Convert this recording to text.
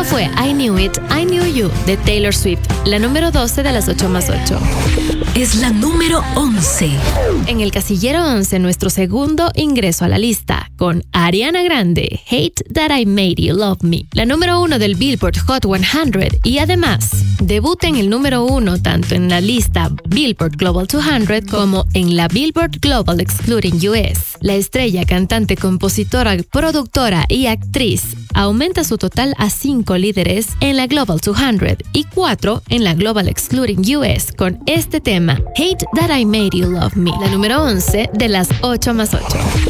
Esto fue I Knew It, I Knew You de Taylor Swift, la número 12 de las 8 más 8. Es la número 11. En el casillero 11, nuestro segundo ingreso a la lista, con Ariana Grande, Hate That I Made You Love Me, la número 1 del Billboard Hot 100, y además debuta en el número 1 tanto en la lista Billboard Global 200 como en la Billboard Global Excluding US. La estrella, cantante, compositora, productora y actriz aumenta su total a 5 líderes en la Global 200 y 4 en la Global Excluding US con este tema, Hate That I Made You Love Me, la número 11 de las 8 más 8.